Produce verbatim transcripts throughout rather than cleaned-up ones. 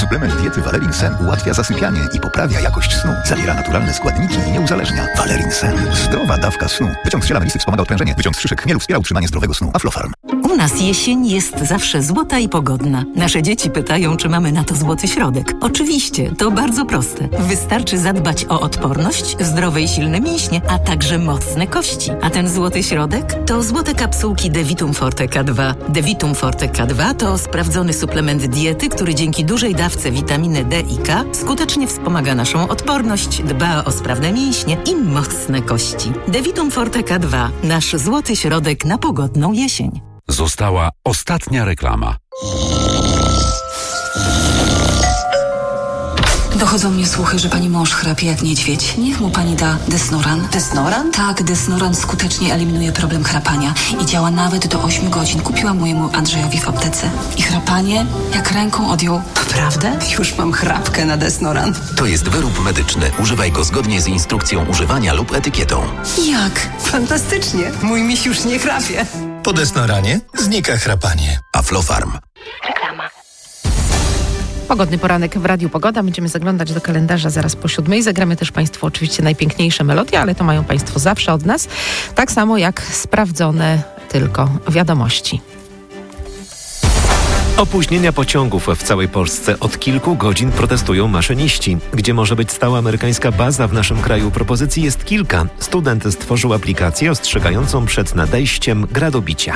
Suplement diety Valerin Sen ułatwia zasypianie i poprawia jakość snu. Zawiera naturalne składniki i nie uzależnia. Valerin Sen. Zdrowa dawka snu. Wyciąg z ziela melisy wspomaga odprężenie. Wyciąg z szyszek chmielu wspiera utrzymanie zdrowego snu. Aflofarm. U nas jesień jest zawsze złota i pogodna. Nasze dzieci pytają, czy mamy na to złoty środek. Oczywiście, to bardzo proste. Wystarczy zadbać o odporność, zdrowe i silne mięśnie, a także mocne kości. A ten złoty środek to złote kapsułki Devitum Forte K dwa. Devitum Forte K dwa to sprawdzony suplement diety, który dzięki dużej dawce witaminy D i K skutecznie wspomaga naszą odporność, dba o sprawne mięśnie i mocne kości. Devitum Forte K dwa. Nasz złoty środek na pogodną jesień. Została ostatnia reklama. Dochodzą mnie słuchy, że pani mąż chrapie jak niedźwiedź. Niech mu pani da Desnoran. Desnoran? Tak, Desnoran skutecznie eliminuje problem chrapania i działa nawet do ośmiu godzin. Kupiłam mojemu Andrzejowi w aptece. I chrapanie jak ręką odjął. Naprawdę? Już mam chrapkę na Desnoran. To jest wyrób medyczny. Używaj go zgodnie z instrukcją używania lub etykietą. Jak? Fantastycznie. Mój miś już nie chrapie. Po Desnoranie znika chrapanie. Aflofarm. Reklama. Pogodny poranek w Radiu Pogoda. Będziemy zaglądać do kalendarza zaraz po siódmej. Zagramy też Państwu oczywiście najpiękniejsze melodie, ale to mają Państwo zawsze od nas. Tak samo jak sprawdzone tylko wiadomości. Opóźnienia pociągów w całej Polsce. Od kilku godzin protestują maszyniści. Gdzie może być stała amerykańska baza w naszym kraju? Propozycji jest kilka. Student stworzył aplikację ostrzegającą przed nadejściem gradobicia.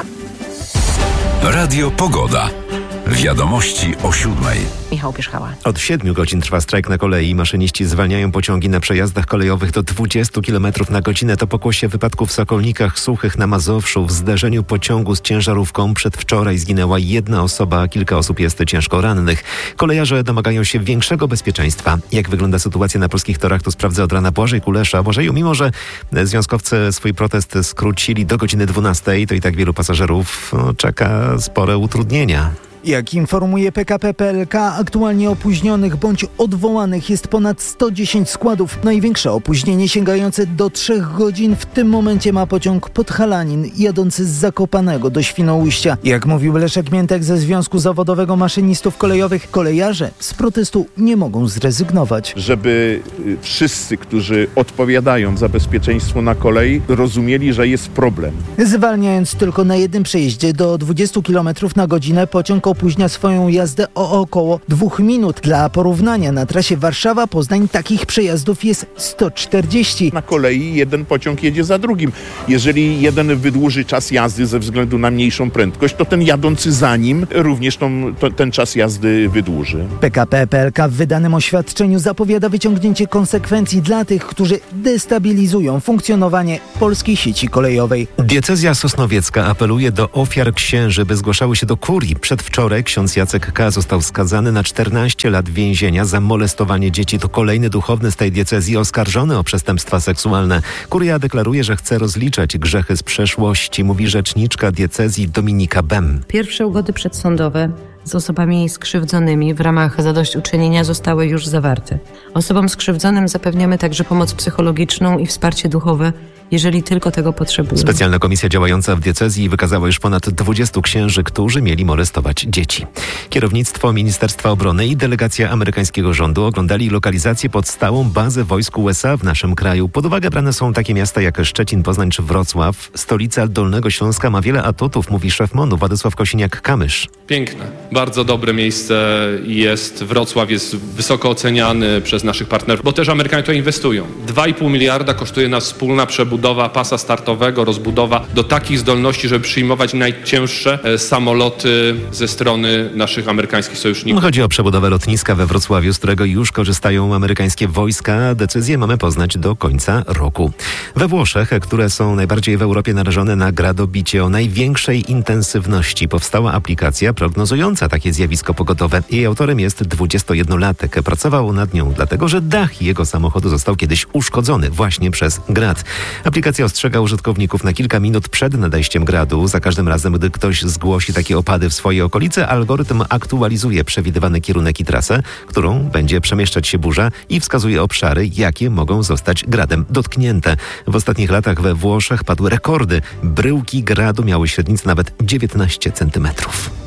Radio Pogoda. Wiadomości o siódmej. Michał Pierzchała. Od siedmiu godzin trwa strajk na kolei. Maszyniści zwalniają pociągi na przejazdach kolejowych do dwudziestu kilometrów na godzinę. To pokłosie wypadku w Sokolnikach Suchych na Mazowszu. W zderzeniu pociągu z ciężarówką przedwczoraj zginęła jedna osoba, a kilka osób jest ciężko rannych. Kolejarze domagają się większego bezpieczeństwa. Jak wygląda sytuacja na polskich torach, to sprawdzę od rana Błażej Kulesza. Błażeju, mimo że związkowcy swój protest skrócili do godziny dwunastej, to i tak wielu pasażerów no, czeka spore utrudnienia. Jak informuje P K P P L K, aktualnie opóźnionych bądź odwołanych jest ponad sto dziesięć składów. Największe opóźnienie sięgające do trzech godzin w tym momencie ma pociąg Podhalanin jadący z Zakopanego do Świnoujścia. Jak mówił Leszek Miętek ze Związku Zawodowego Maszynistów Kolejowych, kolejarze z protestu nie mogą zrezygnować. Żeby wszyscy, którzy odpowiadają za bezpieczeństwo na kolei, rozumieli, że jest problem. Zwalniając tylko na jednym przejeździe do dwudziestu kilometrów na godzinę, pociąg opóźnia swoją jazdę o około dwóch minut. Dla porównania na trasie Warszawa-Poznań takich przejazdów jest sto czterdzieści. Na kolei jeden pociąg jedzie za drugim. Jeżeli jeden wydłuży czas jazdy ze względu na mniejszą prędkość, to ten jadący za nim również tą, to, ten czas jazdy wydłuży. P K P P L K w wydanym oświadczeniu zapowiada wyciągnięcie konsekwencji dla tych, którzy destabilizują funkcjonowanie polskiej sieci kolejowej. Diecezja sosnowiecka apeluje do ofiar księży, by zgłaszały się do kurii. Przedwczoraj ksiądz Jacek K. został skazany na czternaście lat więzienia za molestowanie dzieci. To kolejny duchowny z tej diecezji oskarżony o przestępstwa seksualne. Kuria deklaruje, że chce rozliczać grzechy z przeszłości, mówi rzeczniczka diecezji Dominika Bem. Pierwsze ugody przedsądowe z osobami skrzywdzonymi w ramach zadośćuczynienia zostały już zawarte. Osobom skrzywdzonym zapewniamy także pomoc psychologiczną i wsparcie duchowe, jeżeli tylko tego potrzebują. Specjalna komisja działająca w diecezji wykazała już ponad dwudziestu księży, którzy mieli molestować dzieci. Kierownictwo Ministerstwa Obrony i delegacja amerykańskiego rządu oglądali lokalizację pod stałą bazę wojsk U S A w naszym kraju. Pod uwagę brane są takie miasta jak Szczecin, Poznań czy Wrocław. Stolica Dolnego Śląska ma wiele atutów, mówi szef MON-u Władysław Kosiniak-Kamysz. Piękne, bardzo dobre miejsce jest. Wrocław jest wysoko oceniany przez naszych partnerów, bo też Amerykanie tutaj inwestują. dwa i pół miliarda kosztuje nas wspólna przebudowa pasa startowego, rozbudowa do takich zdolności, żeby przyjmować najcięższe e, samoloty ze strony naszych amerykańskich sojuszników. Chodzi o przebudowę lotniska we Wrocławiu, z którego już korzystają amerykańskie wojska. Decyzję mamy poznać do końca roku. We Włoszech, które są najbardziej w Europie narażone na gradobicie o największej intensywności, powstała aplikacja prognozująca takie zjawisko pogodowe. Jej autorem jest dwudziestojednolatek. Pracował nad nią dlatego, że dach jego samochodu został kiedyś uszkodzony właśnie przez grad. Aplikacja ostrzega użytkowników na kilka minut przed nadejściem gradu. Za każdym razem, gdy ktoś zgłosi takie opady w swojej okolicy, algorytm aktualizuje przewidywany kierunek i trasę, którą będzie przemieszczać się burza i wskazuje obszary, jakie mogą zostać gradem dotknięte. W ostatnich latach we Włoszech padły rekordy. Bryłki gradu miały średnicę nawet dziewiętnaście centymetrów.